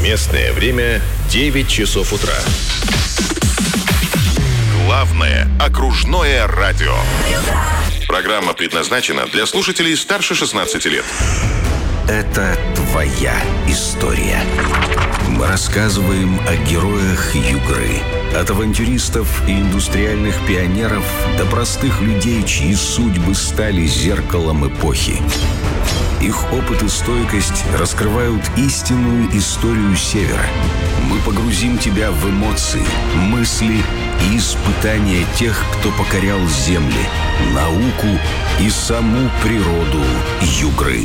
Местное время 9 часов утра. Главное окружное радио. Программа предназначена для слушателей старше 16 лет. Это твоя история. Мы рассказываем о героях Югры. От авантюристов и индустриальных пионеров до простых людей, чьи судьбы стали зеркалом эпохи. Их опыт и стойкость раскрывают истинную историю Севера. Мы погрузим тебя в эмоции, мысли и испытания тех, кто покорял земли, науку и саму природу Югры.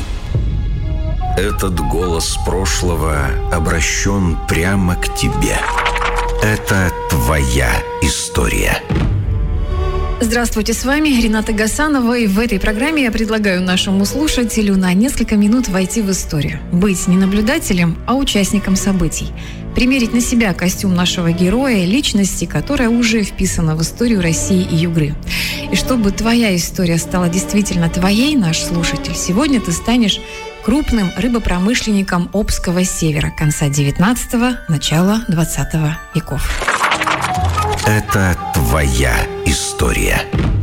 Этот голос прошлого обращен прямо к тебе. Это твоя история. Здравствуйте, с вами Рената Гасанова, и в этой программе я предлагаю нашему слушателю на несколько минут войти в историю. Быть не наблюдателем, а участником событий. Примерить на себя костюм нашего героя, личности, которая уже вписана в историю России и Югры. И чтобы твоя история стала действительно твоей, наш слушатель, сегодня ты станешь крупным рыбопромышленником Обского севера конца 19-го, начала 20 веков. Это твоя история.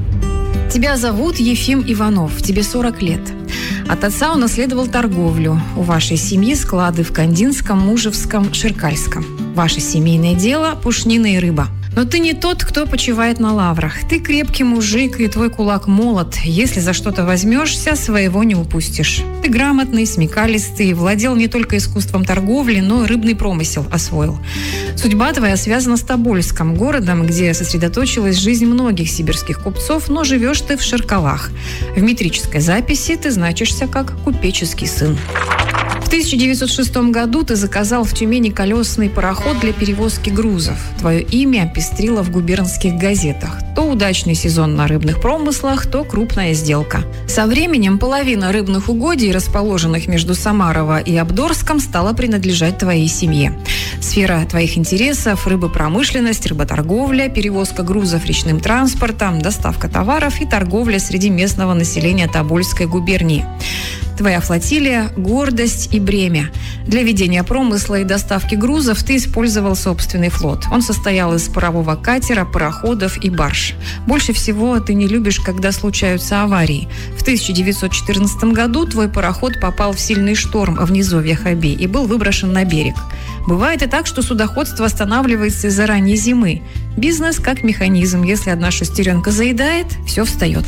Тебя зовут Ефим Иванов, тебе 40 лет. От отца унаследовал торговлю. У вашей семьи склады в Кандинском, Мужевском, Шеркальском. Ваше семейное дело – пушнина и рыба. Но ты не тот, кто почивает на лаврах. Ты крепкий мужик, и твой кулак молот. Если за что-то возьмешься, своего не упустишь. Ты грамотный, смекалистый, владел не только искусством торговли, но и рыбный промысел освоил. Судьба твоя связана с Тобольском, городом, где сосредоточилась жизнь многих сибирских купцов, но живешь ты в Шеркалах. В метрической записи ты значишься как купеческий сын. В 1906 году ты заказал в Тюмени колесный пароход для перевозки грузов. Твое имя пестрило в губернских газетах. То удачный сезон на рыбных промыслах, то крупная сделка. Со временем половина рыбных угодий, расположенных между Самарово и Обдорском, стала принадлежать твоей семье. Сфера твоих интересов – рыбопромышленность, рыботорговля, перевозка грузов речным транспортом, доставка товаров и торговля среди местного населения Тобольской губернии. Твоя флотилия – гордость и бремя. Для ведения промысла и доставки грузов ты использовал собственный флот. Он состоял из парового катера, пароходов и барж. Больше всего ты не любишь, когда случаются аварии. В 1914 году твой пароход попал в сильный шторм в низовьях Оби и был выброшен на берег. Бывает и так, что судоходство останавливается из-за ранней зимы. Бизнес как механизм. Если одна шестеренка заедает, все встает.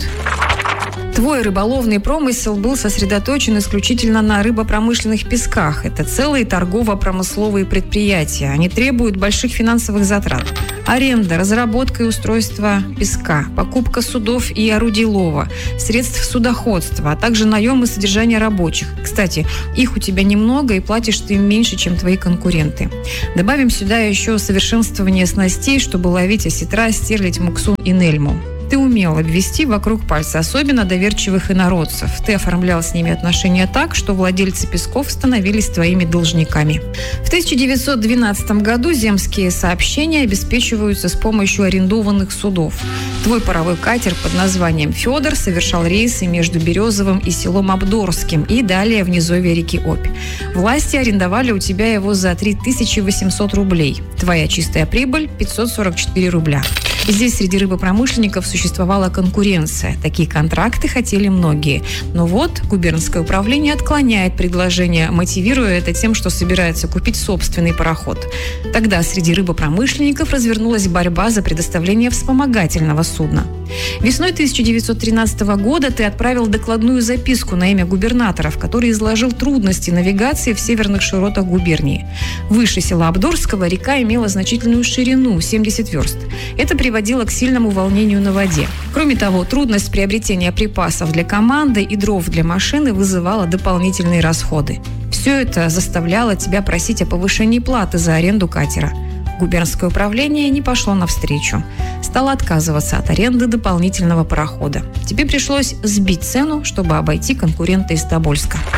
Твой рыболовный промысел был сосредоточен исключительно на рыбопромышленных песках. Это целые торгово-промысловые предприятия. Они требуют больших финансовых затрат. Аренда, разработка и устройство песка, покупка судов и орудий лова, средств судоходства, а также наем и содержание рабочих. Кстати, их у тебя немного, и платишь ты им меньше, чем твои конкуренты. Добавим сюда еще совершенствование снастей, чтобы ловить осетра, стерлядь, муксун и нельму. Ты умел обвести вокруг пальца особенно доверчивых инородцев. Ты оформлял с ними отношения так, что владельцы песков становились твоими должниками. В 1912 году земские сообщения обеспечиваются с помощью арендованных судов. Твой паровой катер под названием «Федор» совершал рейсы между Березовым и селом Обдорским и далее в низовье реки Обь. Власти арендовали у тебя его за 3800 рублей. Твоя чистая прибыль – 544 рубля. Здесь среди рыбопромышленников существовала конкуренция. Такие контракты хотели многие. Но вот губернское управление отклоняет предложение, мотивируя это тем, что собирается купить собственный пароход. Тогда среди рыбопромышленников развернулась борьба за предоставление вспомогательного судна. Весной 1913 года ты отправил докладную записку на имя губернатора, в которой изложил трудности навигации в северных широтах губернии. Выше села Обдорского река имела значительную ширину – 70 верст. Это приводило к сильному волнению на воде. Кроме того, трудность приобретения припасов для команды и дров для машины вызывала дополнительные расходы. Все это заставляло тебя просить о повышении платы за аренду катера. Губернское управление не пошло навстречу. Стало отказываться от аренды дополнительного парохода. Тебе пришлось сбить цену, чтобы обойти конкурента из Тобольска.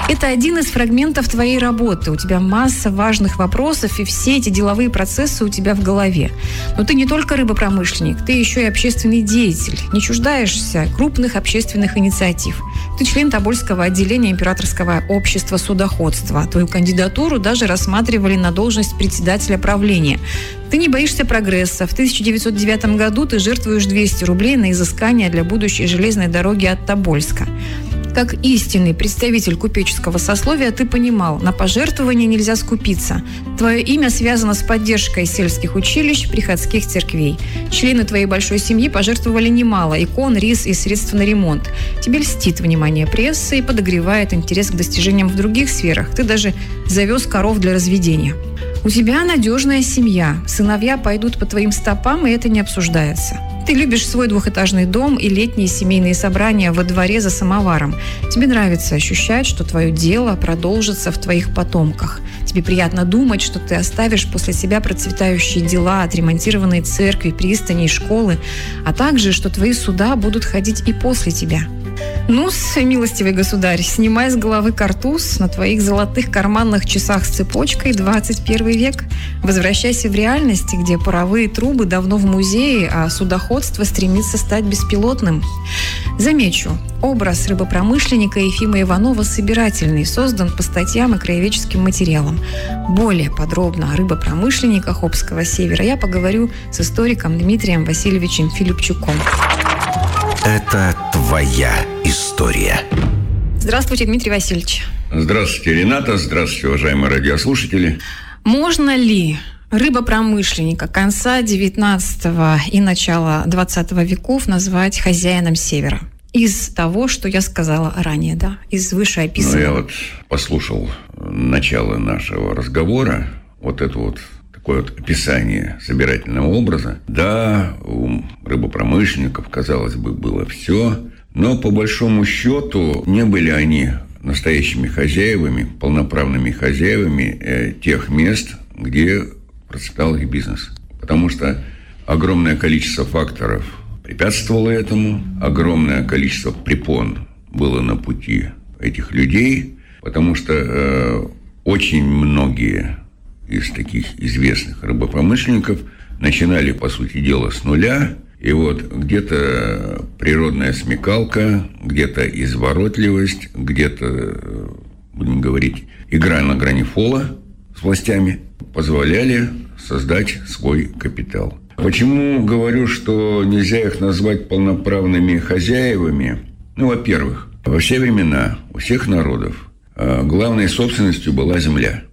Это один из фрагментов твоей работы. У тебя масса важных вопросов, и все эти деловые процессы у тебя в голове. Но ты не только рыбопромышленник, ты еще и общественный деятель. Не чуждаешься крупных общественных инициатив. Ты член Тобольского отделения Императорского общества судоходства. Твою кандидатуру даже рассматривали на должность председателя правления. Ты не боишься прогресса. В 1909 году ты жертвуешь 200 рублей на изыскание для будущей железной дороги от Тобольска. Как истинный представитель купеческого сословия ты понимал, на пожертвования нельзя скупиться. Твое имя связано с поддержкой сельских училищ, приходских церквей. Члены твоей большой семьи пожертвовали немало икон, рис и средств на ремонт. Тебе льстит внимание прессы и подогревает интерес к достижениям в других сферах. Ты даже завез коров для разведения. У тебя надежная семья. Сыновья пойдут по твоим стопам, и это не обсуждается. Ты любишь свой двухэтажный дом и летние семейные собрания во дворе за самоваром. Тебе нравится ощущать, что твое дело продолжится в твоих потомках. Тебе приятно думать, что ты оставишь после себя процветающие дела, отремонтированные церкви, пристани и школы, а также, что твои суда будут ходить и после тебя. Ну-с, милостивый государь, снимай с головы картуз, на твоих золотых карманных часах с цепочкой 21 век. Возвращайся в реальность, где паровые трубы давно в музее, а судоходство стремится стать беспилотным. Замечу, образ рыбопромышленника Ефима Иванова собирательный, создан по статьям и краеведческим материалам. Более подробно о рыбопромышленниках Обского севера я поговорю с историком Дмитрием Васильевичем Филипчуком. Это твоя история. Здравствуйте, Дмитрий Васильевич. Здравствуйте, Рената. Здравствуйте, уважаемые радиослушатели. Можно ли рыбопромышленника конца 19 и начала 20 веков назвать хозяином Севера? Из того, что я сказала ранее, да? Из вышеописанного. Я послушал начало нашего разговора, такое описание собирательного образа. Да, у рыбопромышленников, казалось бы, было все, но по большому счету не были они настоящими хозяевами, полноправными хозяевами тех мест, где процветал их бизнес. Потому что огромное количество факторов препятствовало этому, огромное количество препон было на пути этих людей, потому что очень многие из таких известных рыбопромышленников начинали, по сути дела, с нуля. И где-то природная смекалка, где-то изворотливость, где-то, будем говорить, игра на грани фола с властями позволяли создать свой капитал. Почему говорю, что нельзя их назвать полноправными хозяевами? Во-первых, во все времена, у всех народов главной собственностью была земля.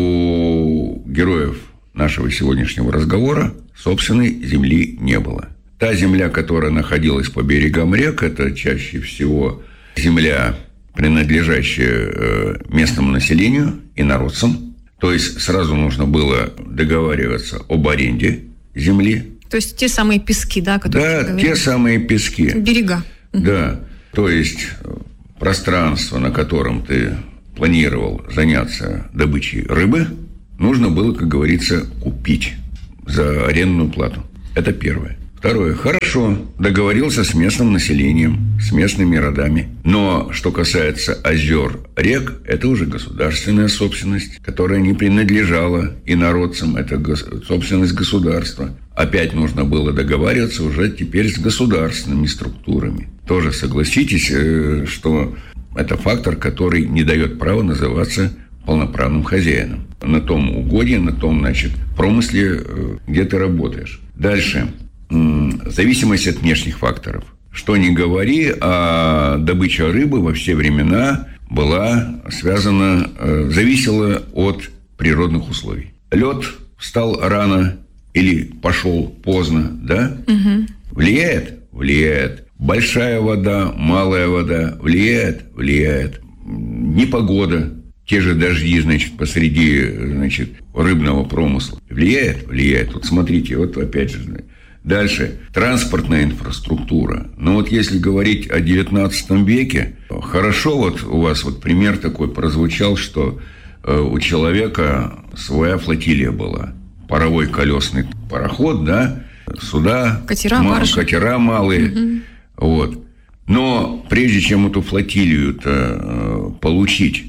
У героев нашего сегодняшнего разговора собственной земли не было. Та земля, которая находилась по берегам рек, это чаще всего земля, принадлежащая местному населению и народцам. То есть сразу нужно было договариваться об аренде земли. То есть те самые пески, да? Да, те самые пески. Берега. Да, то есть пространство, на котором ты планировал заняться добычей рыбы, нужно было, как говорится, купить за арендную плату. Это первое. Второе. Хорошо, договорился с местным населением, с местными родами. Но что касается озер, рек, это уже государственная собственность, которая не принадлежала инородцам. Это собственность государства. Опять нужно было договариваться уже теперь с государственными структурами. Тоже согласитесь, что это фактор, который не дает права называться полноправным хозяином. На том угодье, на том, промысле, где ты работаешь. Дальше. Зависимость от внешних факторов. Что ни говори, а добыча рыбы во все времена была связана, зависела от природных условий. Лед встал рано или пошел поздно, да? Угу. Влияет? Влияет. Большая вода, малая вода влияет? Влияет. Непогода, те же дожди, посреди, рыбного промысла влияет? Влияет. Смотрите, опять же. Дальше. Транспортная инфраструктура. Если говорить о 19 веке, хорошо у вас пример такой прозвучал, что у человека своя флотилия была. Паровой колесный пароход, да, суда, катера малые. Угу. Но прежде чем эту флотилию получить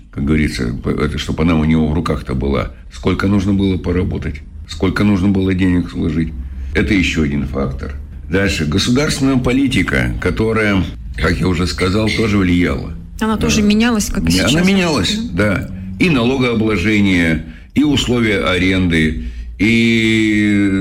как говорится, это чтобы она у него в руках-то была. Сколько нужно было поработать, сколько нужно было денег сложить. Это еще один фактор. Дальше. Государственная политика, которая, как я уже сказал, тоже влияла. Она тоже менялась, как и сейчас. Она менялась, да. И налогообложение, и условия аренды, и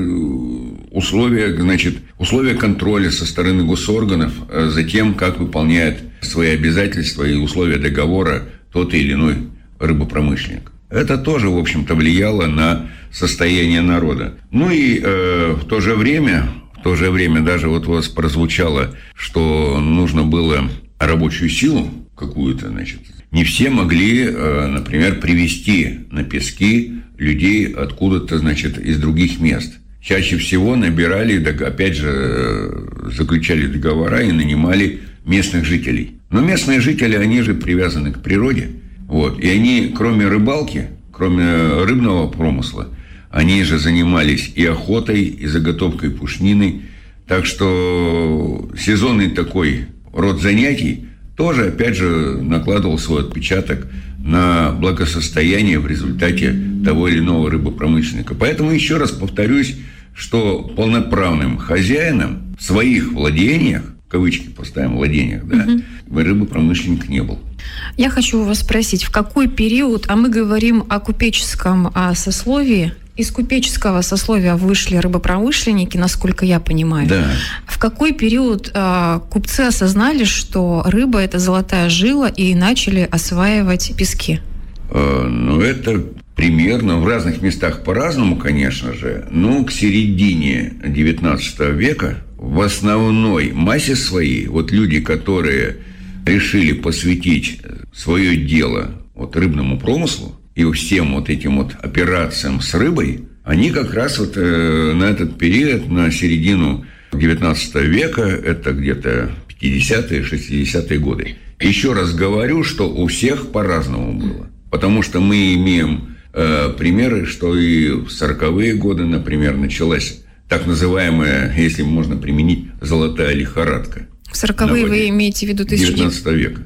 условия контроля со стороны госорганов за тем, как выполняет свои обязательства и условия договора тот или иной рыбопромышленник. Это тоже, в общем-то, влияло на состояние народа. Ну и в то же время даже вот у вас прозвучало, что нужно было рабочую силу какую-то, значит. Не все могли, например, привезти на пески людей откуда-то, значит, из других мест. Чаще всего набирали, опять же, заключали договора и нанимали местных жителей. Но местные жители, они же привязаны к природе. Вот. И они, кроме рыбалки, кроме рыбного промысла, они же занимались и охотой, и заготовкой пушнины. Так что сезонный такой род занятий тоже, опять же, накладывал свой отпечаток на благосостояние в результате того или иного рыбопромышленника. Поэтому еще раз повторюсь, что полноправным хозяином в своих владениях, в кавычки поставим, владениях, да, рыбопромышленник не был. Я хочу у вас спросить, в какой период, а мы говорим о купеческом сословии, из купеческого сословия вышли рыбопромышленники, насколько я понимаю. Да. В какой период купцы осознали, что рыба – это золотая жила, и начали осваивать пески? Ну, это примерно в разных местах по-разному, конечно же, но к середине XIX века в основной массе своей вот люди, которые решили посвятить свое дело вот рыбному промыслу и всем вот этим вот операциям с рыбой, они как раз вот на этот период, на середину XIX века, это где-то 50-е, 60-е годы. Еще раз говорю, что у всех по-разному было. Потому что мы имеем примеры, что и в 40-е годы, например, началась так называемая, если можно применить, золотая лихорадка. В 40-е вы имеете в виду 19 века.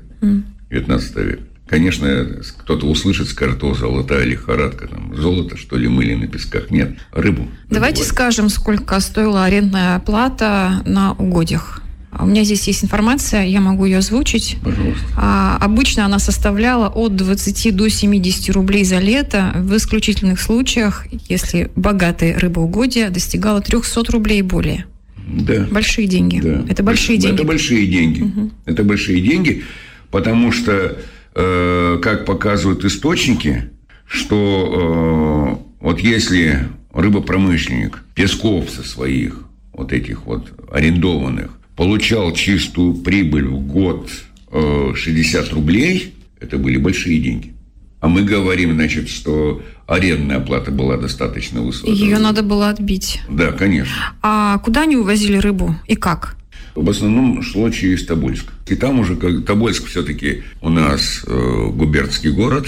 19 век. Конечно, кто-то услышит, скажет: о, золотая лихорадка, там, золото, что ли, мыли на песках. Нет, рыбу. Давайте скажем, сколько стоила арендная плата на угодьях. У меня здесь есть информация, я могу ее озвучить. Пожалуйста. Обычно она составляла от 20 до 70 рублей за лето. В исключительных случаях, если богатые рыбоугодья, достигала 300 рублей и более. Да. Большие деньги. Да. Это большие деньги. Это большие деньги. Угу. Это большие деньги, потому что, как показывают источники, что вот если рыбопромышленник песков со своих вот этих вот арендованных получал чистую прибыль в год 60 рублей, это были большие деньги. А мы говорим, значит, что арендная плата была достаточно высокая. Ее надо было отбить. Да, конечно. А куда они увозили рыбу и как? В основном шло через Тобольск. И там уже, Тобольск все-таки у нас губернский город,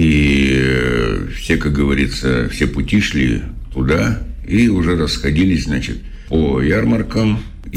и все, как говорится, все пути шли туда, и уже расходились, значит, по ярмаркам.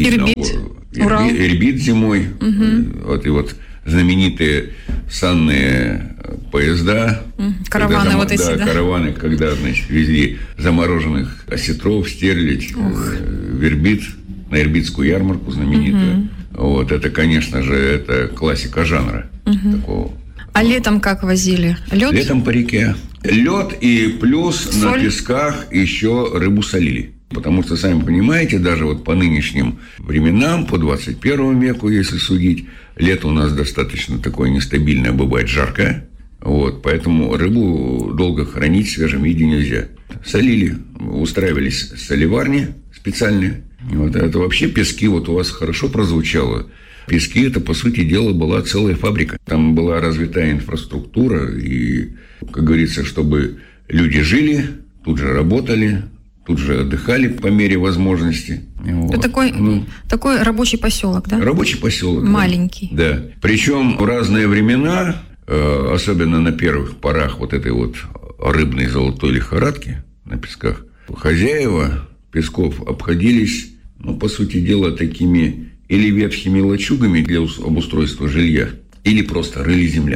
Ирбит зимой. Угу. Вот, и вот знаменитые санные поезда. Караваны когда, вот эти, да? Караваны, когда, значит, везли замороженных осетров, стерлядь в Ирбит, на Ирбитскую ярмарку знаменитую. Вот, это, конечно же, это классика жанра такого. А летом как возили? Лед? Летом по реке. Лед и плюс соль? На песках еще рыбу солили. Потому что, сами понимаете, даже вот по нынешним временам, по 21 веку, если судить, лето у нас достаточно такое нестабильное, бывает жаркое. Вот, поэтому рыбу долго хранить в свежем виде нельзя. Солили, устраивались соливарни специальные. Вот, это вообще пески, вот у вас хорошо прозвучало. Пески – это, по сути дела, была целая фабрика. Там была развитая инфраструктура, и, как говорится, чтобы люди жили, тут же работали, тут же отдыхали по мере возможности. Вот. Это такой рабочий поселок, да? Рабочий поселок. Маленький. Да. Причем в разные времена, особенно на первых порах вот этой вот рыбной золотой лихорадки на песках, хозяева песков обходились, ну, по сути дела, такими или ветхими лачугами для обустройства жилья, или просто рыли землянки.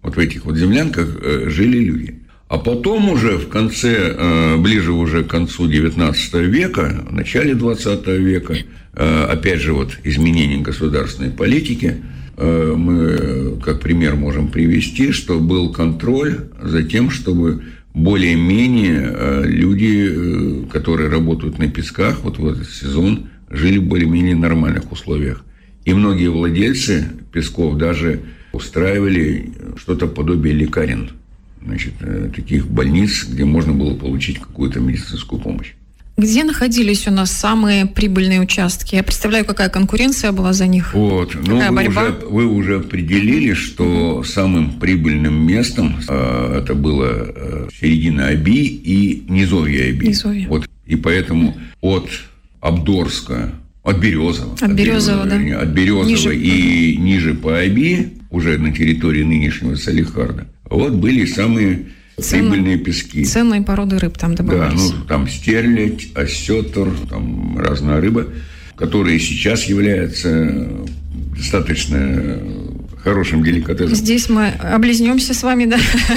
Вот в этих вот землянках жили люди. А потом уже в конце, ближе уже к концу 19 века, в начале 20 века, опять же, вот изменение государственной политики, мы как пример можем привести, что был контроль за тем, чтобы более-менее люди, которые работают на песках, вот в этот сезон, жили в более-менее нормальных условиях. И многие владельцы песков даже устраивали что-то подобие лекарен, значит, таких больниц, где можно было получить какую-то медицинскую помощь. Где находились у нас самые прибыльные участки? Я представляю, какая конкуренция была за них. Вот. Какая борьба? Вы уже определили, что самым прибыльным местом это было середина Оби и низовье Оби. Низовье. Вот. И поэтому от Абдорска, от Березова, от Березова и ниже по Оби, уже на территории нынешнего Салихарда, вот были самые прибыльные пески. Ценные породы рыб там добывались. Да, там стерлядь, осетр, там разная рыба, которая сейчас является достаточно хорошим деликатесом. Здесь мы облизнемся с вами, да?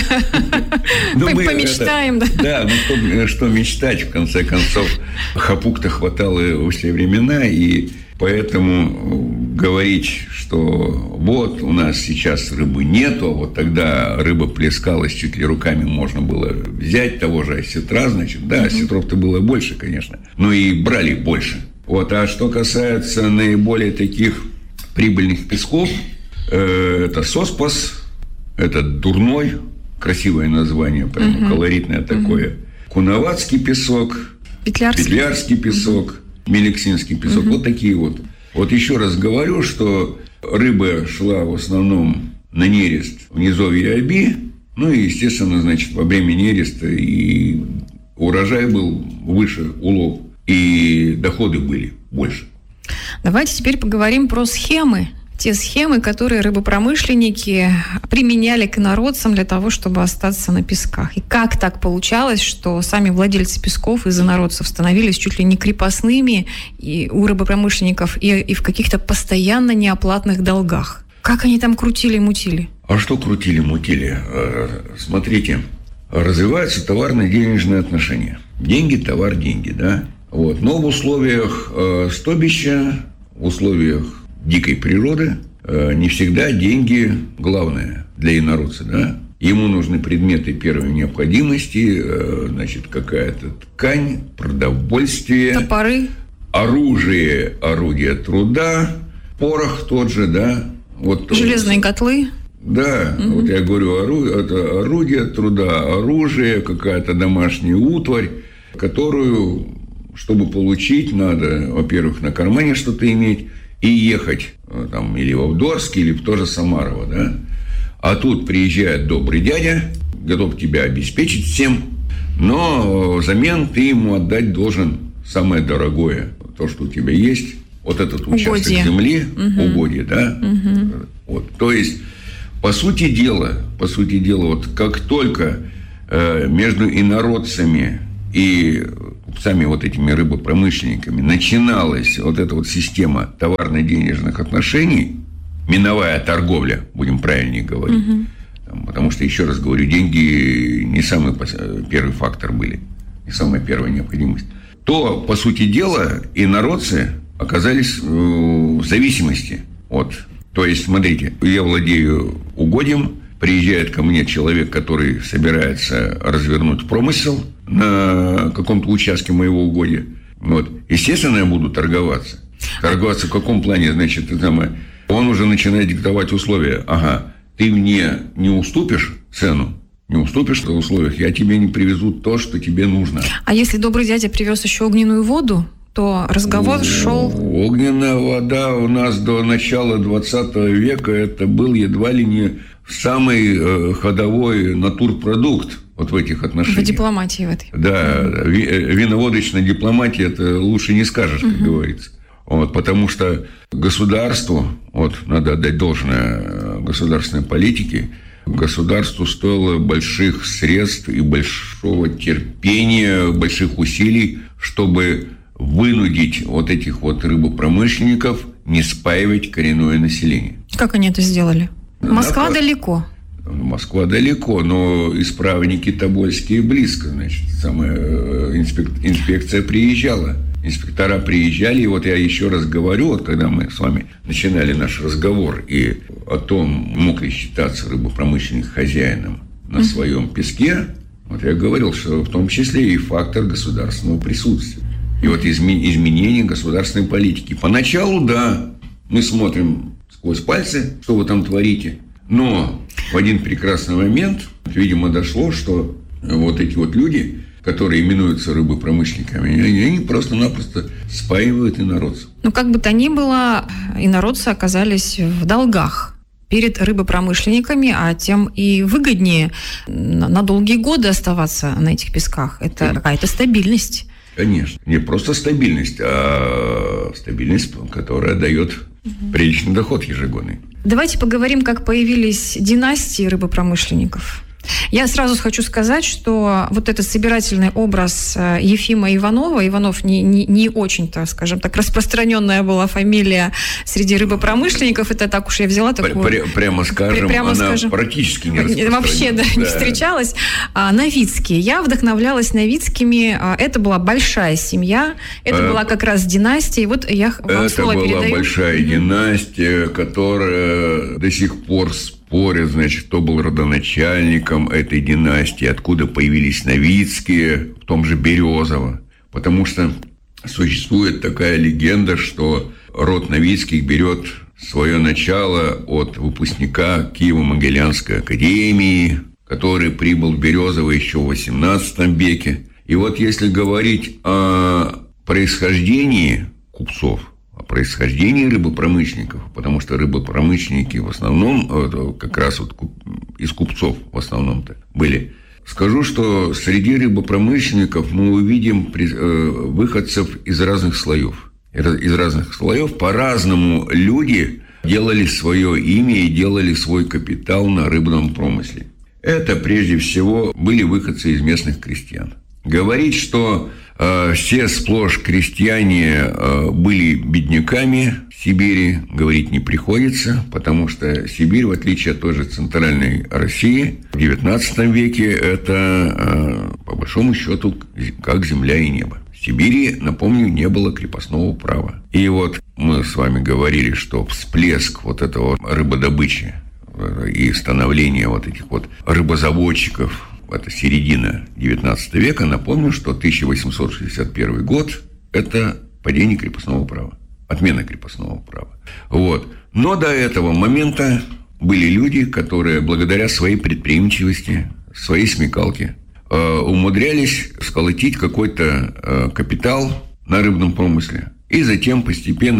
Помечтаем, да? Да, ну что мечтать, в конце концов. Хапук-то хватало во все времена, и поэтому говорить, что вот у нас сейчас рыбы нету, вот тогда рыба плескалась, чуть ли руками можно было взять того же осетра, значит, да, осетров-то было больше, конечно, но и брали больше. Вот, а что касается наиболее таких прибыльных песков, это Соспас, это Дурной, красивое название, прямо колоритное такое, Куноватский песок, Петлярский песок, Мелексинский песок, вот такие вот. Вот еще раз говорю, что рыба шла в основном на нерест в низовье Оби, ну и, естественно, значит, во время нереста и урожай был выше, улов, и доходы были больше. Давайте теперь поговорим про схемы. Те схемы, которые рыбопромышленники применяли к инородцам для того, чтобы остаться на песках. И как так получалось, что сами владельцы песков из инородцев становились чуть ли не крепостными и у рыбопромышленников и в каких-то постоянно неоплатных долгах? Как они там крутили-мутили? А что крутили-мутили? Смотрите, развиваются товарно-денежные отношения. Деньги, товар, деньги, да? Вот. Но в условиях стобища, в условиях дикой природы не всегда деньги главное для инородца, да? Ему нужны предметы первой необходимости, значит, какая-то ткань, продовольствие, топоры, оружие, орудие труда, порох тот же, да? Вот железные котлы. Да, вот я говорю, это орудие труда, оружие, какая-то домашняя утварь, которую, чтобы получить, надо, во-первых, на кармане что-то иметь, и ехать там или в Абдорск, или в то же Самарово, да? А тут приезжает добрый дядя, готов тебя обеспечить всем, но взамен ты ему отдать должен самое дорогое, то, что у тебя есть, вот этот участок земли, угодье, да? Вот, то есть, по сути дела, вот как только между инородцами и купцами, вот этими рыбопромышленниками, начиналась вот эта вот система товарно-денежных отношений, миновая торговля, будем правильнее говорить, потому что, еще раз говорю, деньги не самый первый фактор были, не самая первая необходимость, то, по сути дела, инородцы оказались в зависимости от... То есть, смотрите, я владею угодьем, приезжает ко мне человек, который собирается развернуть промысел на каком-то участке моего угодья. Вот. Естественно, я буду торговаться. Торговаться в каком плане? Значит, он уже начинает диктовать условия. Ага, ты мне не уступишь цену, не уступишь в условиях, я тебе не привезу то, что тебе нужно. А если добрый дядя привез еще огненную воду, то разговор шел... Огненная вода у нас до начала 20 века это был едва ли не самый ходовой натурпродукт вот в этих отношениях. В дипломатии в этой. Да, виноводочная дипломатия, это лучше не скажешь, как говорится. Вот, потому что государству, вот надо отдать должное государственной политике, государству стоило больших средств и большого терпения, больших усилий, чтобы вынудить вот этих вот рыбопромышленников не спаивать коренное население. Как они это сделали? Москва далеко. Москва далеко, но исправники тобольские близко. Значит, самая инспекция приезжала. Инспектора приезжали, и вот я еще раз говорю, вот когда мы с вами начинали наш разговор и о том, мог ли считаться рыбопромышленник хозяином на своем песке, вот я говорил, что в том числе и фактор государственного присутствия. И вот изменение государственной политики. Поначалу, да, мы смотрим сквозь пальцы, что вы там творите, но в один прекрасный момент, видимо, дошло, что вот эти вот люди, которые именуются рыбопромышленниками, они просто-напросто спаивают инородцев. Ну, как бы то ни было, инородцы оказались в долгах перед рыбопромышленниками, а тем и выгоднее на долгие годы оставаться на этих песках. Это какая-то стабильность. Конечно. Не просто стабильность, а стабильность, которая дает приличный доход ежегодный. Давайте поговорим, как появились династии рыбопромышленников. Я сразу хочу сказать, что вот этот собирательный образ Ефима Иванова, Иванов не очень-то, скажем так, распространенная была фамилия среди рыбопромышленников, это так уж я взяла такую... Прямо скажем, она практически не распространена. Вообще, да, не встречалась. Новицкие. Я вдохновлялась Новицкими. Это была большая семья, это была как раз династия. И вот я вам слово передаю. Это была большая династия, которая до сих пор спорят, значит, кто был родоначальником этой династии, откуда появились Новицкие, в том же Березово. Потому что существует такая легенда, что род Новицких берет свое начало от выпускника Киево-Могилянской академии, который прибыл в Березово еще в XVIII веке. И вот если говорить о происхождении купцов, о происхождении рыбопромышленников, потому что рыбопромышленники в основном, как раз вот из купцов в основном-то были. Скажу, что среди рыбопромышленников мы увидим выходцев из разных слоев. Из разных слоев по-разному люди делали свое имя и делали свой капитал на рыбном промысле. Это прежде всего были выходцы из местных крестьян. Говорить, что все сплошь крестьяне были бедняками в Сибири, говорить не приходится, потому что Сибирь, в отличие от той же центральной России, в XIX веке это, по большому счету, как земля и небо. В Сибири, напомню, не было крепостного права. И вот мы с вами говорили, что всплеск вот этого рыбодобычи и становления вот этих вот рыбозаводчиков, это середина XIX века. Напомню, что 1861 год – это падение крепостного права, отмена крепостного права. Вот. Но до этого момента были люди, которые благодаря своей предприимчивости, своей смекалке умудрялись сколотить какой-то капитал на рыбном промысле и затем постепенно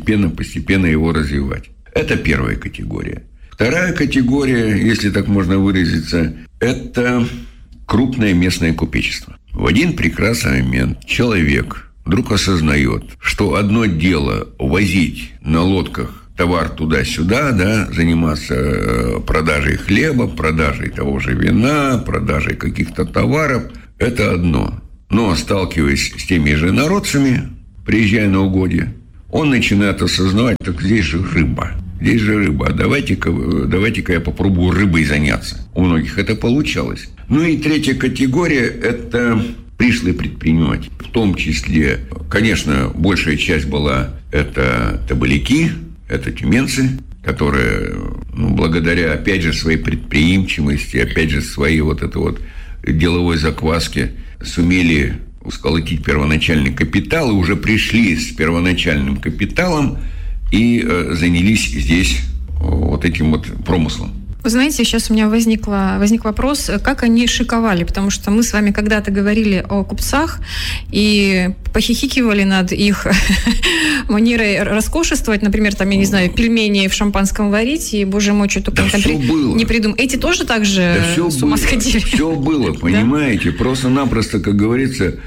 его развивать. Это первая категория. Вторая категория, если так можно выразиться, это крупное местное купечество. В один прекрасный момент человек вдруг осознает, что одно дело возить на лодках товар туда-сюда, да, заниматься продажей хлеба, продажей того же вина, продажей каких-то товаров, это одно. Но сталкиваясь с теми же инородцами, приезжая на угодья, он начинает осознавать, так здесь же рыба. Здесь же рыба, давайте-ка я попробую рыбой заняться. У многих это получалось. Ну и третья категория – это пришлые предприниматели. В том числе, конечно, большая часть была это тоболяки, это тюменцы, которые, благодаря, опять же, своей предприимчивости, опять же, своей вот этой вот деловой закваске сумели сколотить первоначальный капитал и уже пришли с первоначальным капиталом и занялись здесь вот этим вот промыслом. Вы знаете, сейчас у меня возник вопрос, как они шиковали, потому что мы с вами когда-то говорили о купцах и похихикивали над их манерой роскошествовать, например, там, я не знаю, пельмени в шампанском варить, и, боже мой, что только не придумал. Эти тоже так же с ума сходили? Все было, понимаете, просто-напросто, как говорится,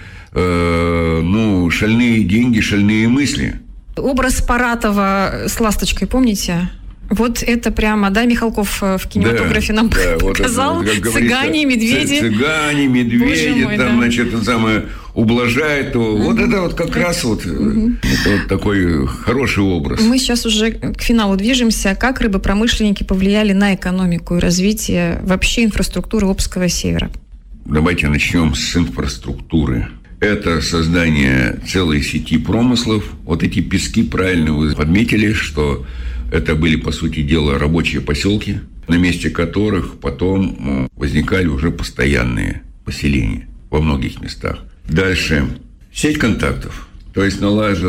шальные деньги, шальные мысли. Образ Паратова с ласточкой, помните? Вот это прямо, да, Михалков в кинематографе нам показал. Вот это, цыгане, медведи. Цыгане, медведи, мой, там, да. значит, самое ублажает. Вот это вот как раз вот, это вот такой хороший образ. Мы сейчас уже к финалу движемся. Как рыбопромышленники повлияли на экономику и развитие вообще инфраструктуры Обского севера? Давайте начнем с инфраструктуры. Это создание целой сети промыслов. Вот эти пески, правильно вы подметили, что это были, по сути дела, рабочие поселки, на месте которых потом возникали уже постоянные поселения во многих местах. Дальше. Сеть контактов. То есть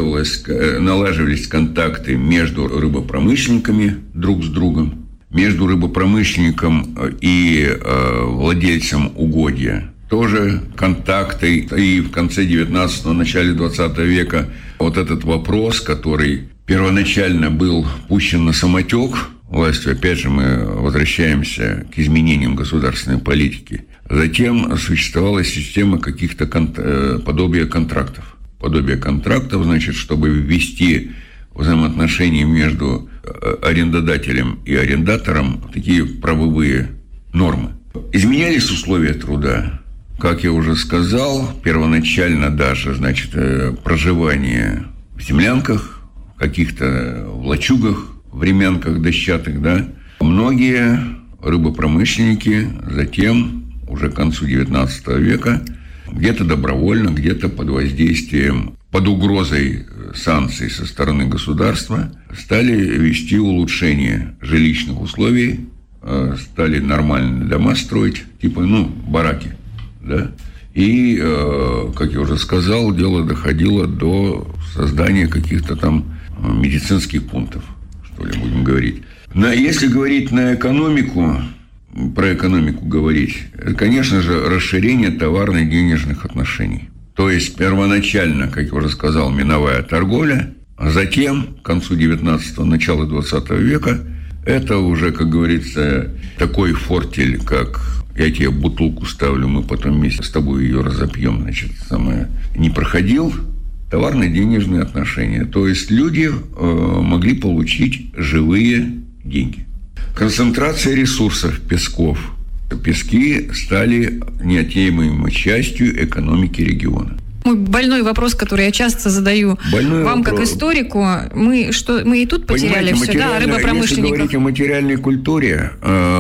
налаживались контакты между рыбопромышленниками друг с другом, между рыбопромышленником и владельцем угодья. Тоже контакты. И в конце 19-го, начале 20 века вот этот вопрос, который первоначально был пущен на самотек властью, опять же, мы возвращаемся к изменениям государственной политики. Затем существовала система каких-то подобия контрактов. Подобие контрактов, значит, чтобы ввести взаимоотношения между арендодателем и арендатором такие правовые нормы. Изменялись условия труда. Как я уже сказал, первоначально даже, значит, проживание в землянках, в каких-то в лачугах, времянках дощатых, да. Многие рыбопромышленники затем, уже к концу XIX века, где-то добровольно, где-то под воздействием, под угрозой санкций со стороны государства, стали вести улучшение жилищных условий, стали нормальные дома строить, типа, бараки. Да? И, как я уже сказал, дело доходило до создания каких-то там медицинских пунктов, что ли, будем говорить. Если говорить на экономику, про экономику говорить, конечно же, расширение товарно-денежных отношений. То есть, первоначально, как я уже сказал, миновая торговля, а затем, к концу 19-го, начало 20 века, это уже, как говорится, такой фортель, как я тебе бутылку ставлю, мы потом вместе с тобой ее разопьем, значит, не проходил товарно-денежные отношения. То есть люди могли получить живые деньги. Концентрация ресурсов песков. Пески стали неотъемлемой частью экономики региона. Мой больной вопрос, который я часто задаю вам, как историку, мы и тут потеряли все, да, рыбопромышленников. Если говорить о материальной культуре,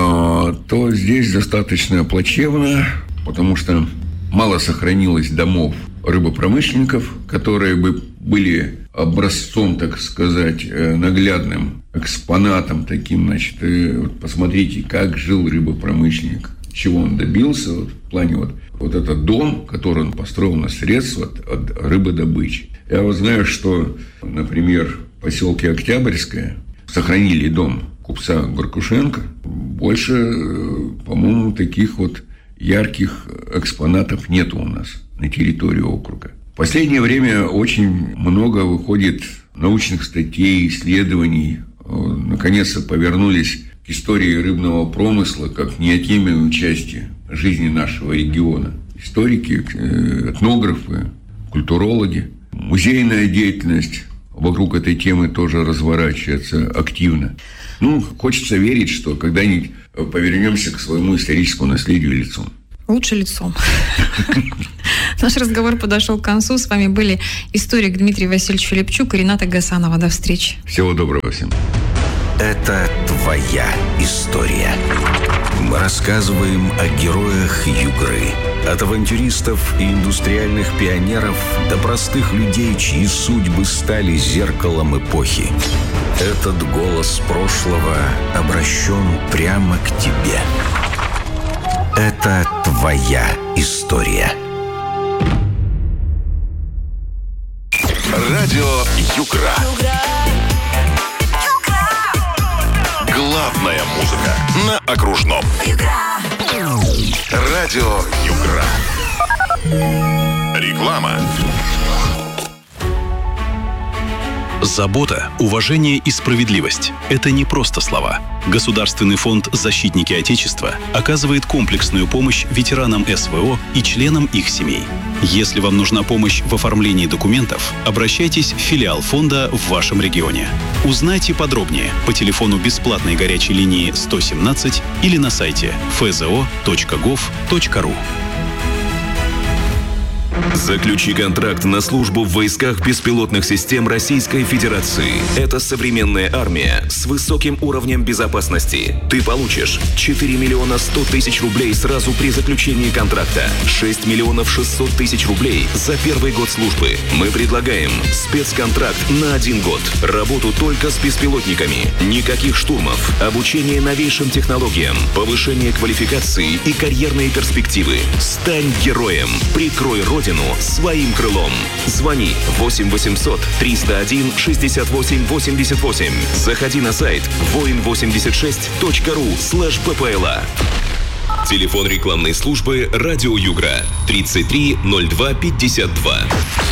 то здесь достаточно плачевно, потому что мало сохранилось домов рыбопромышленников, которые бы были образцом, так сказать, наглядным экспонатом таким, значит, посмотрите, как жил рыбопромышленник, чего он добился в плане вот этот дом, который он построил на средства от рыбодобычи. Я вот знаю, что, например, в поселке Октябрьское сохранили дом купца Горкушенко. Больше, по-моему, таких вот ярких экспонатов нету у нас на территории округа. В последнее время очень много выходит научных статей, исследований. Наконец-то повернулись к истории рыбного промысла как неотъемлемой части жизни нашего региона. Историки, этнографы, культурологи. Музейная деятельность вокруг этой темы тоже разворачивается активно. Хочется верить, что когда-нибудь повернемся к своему историческому наследию лицом. Лучше лицом. Наш разговор подошел к концу. С вами были историк Дмитрий Васильевич Филипчук и Рената Гасанова. До встречи. Всего доброго всем. Это твоя история. Мы рассказываем о героях Югры. От авантюристов и индустриальных пионеров до простых людей, чьи судьбы стали зеркалом эпохи. Этот голос прошлого обращен прямо к тебе. Это твоя история. Радио Югра. Главная музыка на окружном. Радио Югра. Реклама. Забота, уважение и справедливость – это не просто слова. Государственный фонд «Защитники Отечества» оказывает комплексную помощь ветеранам СВО и членам их семей. Если вам нужна помощь в оформлении документов, обращайтесь в филиал фонда в вашем регионе. Узнайте подробнее по телефону бесплатной горячей линии 117 или на сайте fzo.gov.ru. Заключи контракт на службу в войсках беспилотных систем Российской Федерации. Это современная армия с высоким уровнем безопасности. Ты получишь 4 миллиона 100 тысяч рублей сразу при заключении контракта, 6 миллионов 600 тысяч рублей за первый год службы. Мы предлагаем спецконтракт на 1 год. Работу только с беспилотниками. Никаких штурмов. Обучение новейшим технологиям. Повышение квалификации и карьерные перспективы. Стань героем. Прикрой Родину своим крылом. Звони 8 800 301 68 88. Заходи на сайт voin86.ru/ppla. Телефон рекламной службы «Радио Югра» 33 02 52.